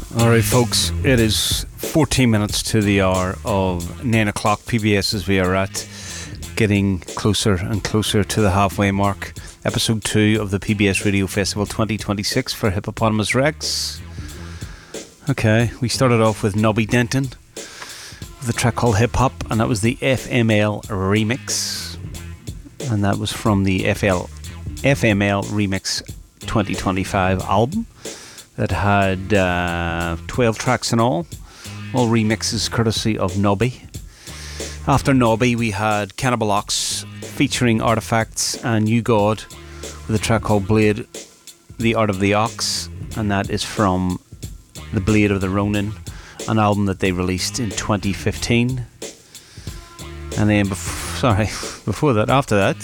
Alright folks, it is 14 minutes to the hour of 9 o'clock PBS as we are at getting closer and closer to the halfway mark. Episode 2 of the PBS Radio Festival 2026 for Hippopotamus Rex. Okay, we started off with Nobby Denton with a track called Hip Hop, and that was the FML remix, and that was from the FML Remix 2025 album that had 12 tracks in all remixes courtesy of Nobby. After Nobby we had Cannibal Ox featuring Artifacts and You God with a track called Blade, the Art of the Ox, and that is from The Blade of the Ronin, an album that they released in 2015. And then before that, after that,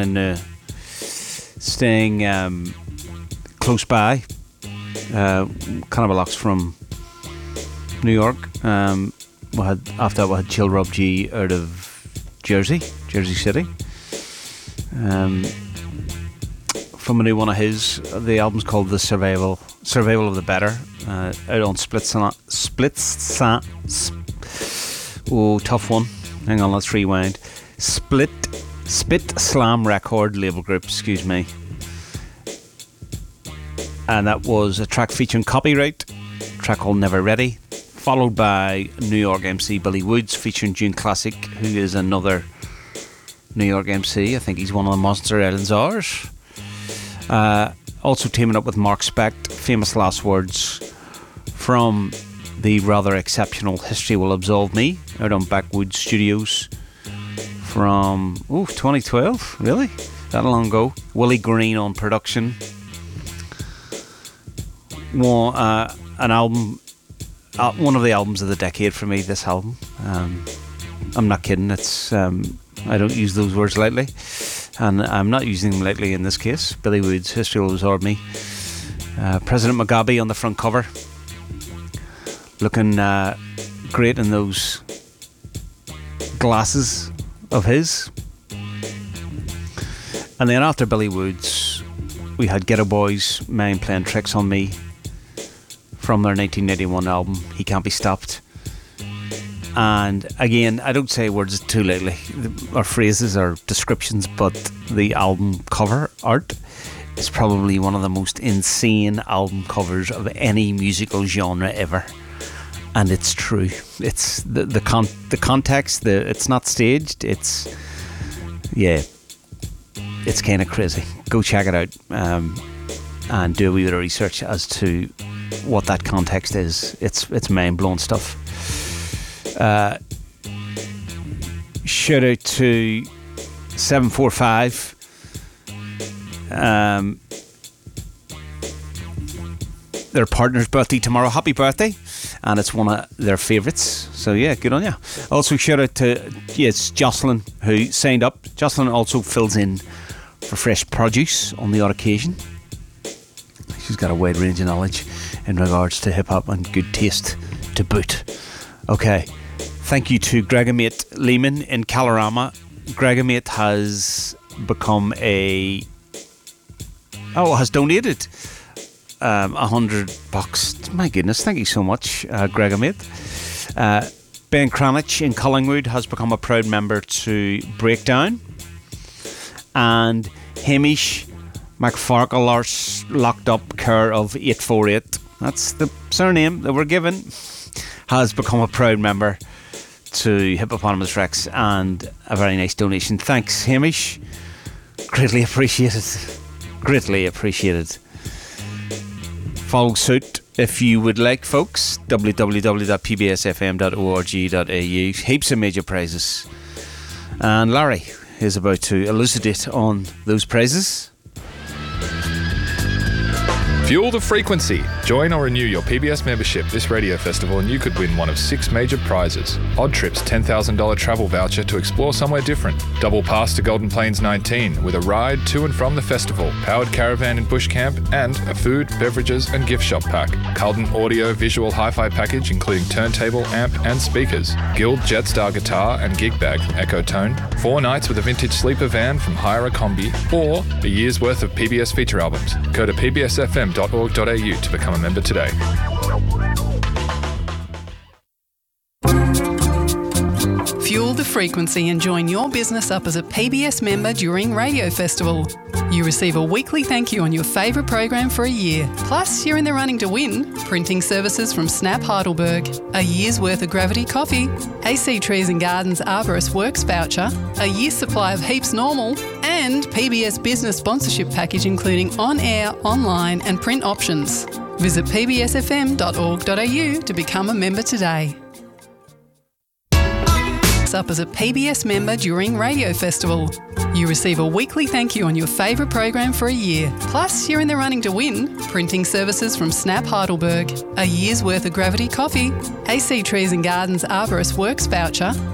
staying close by, Cannibal Ox from New York. After that we had Chill Rob G out of Jersey City. From a new one of his, the album's called The Survival of the Better, out on tough one. Hang on, let's rewind. Spit Slam Record label group, excuse me. And that was a track featuring Copyright, a track called Never Ready, followed by New York MC Billy Woods featuring June Classic, who is another New York MC. I think he's one of the Monster Island Czars. Also teaming up with Mark Specht, Famous Last Words from the rather exceptional History Will Absolve Me, out on Backwoods Studios from 2012, really? That long ago. Willie Green on production. An album, one of the albums of the decade for me, this album. I'm not kidding, it's I don't use those words lightly, and I'm not using them lightly in this case. Billy Woods, History Will Absorb Me. President Mugabe on the front cover, looking great in those glasses of his. And then after Billy Woods we had Ghetto Boys, Mind Playing Tricks on Me, from their 1981 album He Can't Be Stopped. And again, I don't say words too lightly, or phrases or descriptions, but the album cover art is probably one of the most insane album covers of any musical genre ever. And it's true. It's the context, it's not staged, it's kind of crazy. Go check it out, and do a wee bit of research as to what that context is. It's mind-blowing stuff. Shout out to 745. Their partner's birthday tomorrow. Happy birthday. And it's one of their favourites, so yeah, good on you. Also shout out to Jocelyn, who signed up. Jocelyn also fills in for Fresh Produce on the odd occasion. She's got a wide range of knowledge in regards to hip-hop and good taste to boot. Okay, thank you to Gregomate Lehman in Kalorama. Gregomate has become has donated $100. My goodness, thank you so much, Gregomate. Ben Cranich in Collingwood has become a proud member to Breakdown, and Hamish McFarkle locked up care of 848, that's the surname that we're given, has become a proud member to Hippopotamus Rex, and a very nice donation. Thanks, Hamish. Greatly appreciated. Follow suit if you would like, folks. www.pbsfm.org.au. Heaps of major prizes, and Larry is about to elucidate on those prizes. Fuel the frequency. Join or renew your PBS membership this radio festival and you could win one of 6 major prizes. Odd Trip's $10,000 travel voucher to explore somewhere different. Double pass to Golden Plains 19 with a ride to and from the festival, powered caravan and bush camp, and a food, beverages and gift shop pack. Carlton audio visual hi-fi package including turntable, amp and speakers. Guild Jetstar guitar and gig bag from Echo Tone. 4 nights with a vintage sleeper van from Hire a Combi, or a year's worth of PBS feature albums. Go to pbsfm.org.au to become a member today. The Frequency and join your business up as a PBS member during Radio Festival. You receive a weekly thank you on your favourite program for a year. Plus, you're in the running to win printing services from Snap Heidelberg, a year's worth of Gravity Coffee, AC Trees and Gardens Arborist Works voucher, a year's supply of Heaps Normal, and PBS business sponsorship package including on-air, online and print options. Visit pbsfm.org.au to become a member today. Up as a PBS member during Radio Festival. You receive a weekly thank you on your favourite program for a year. Plus, you're in the running to win printing services from Snap Heidelberg, a year's worth of Gravity Coffee, AC Trees and Gardens Arborist Works voucher,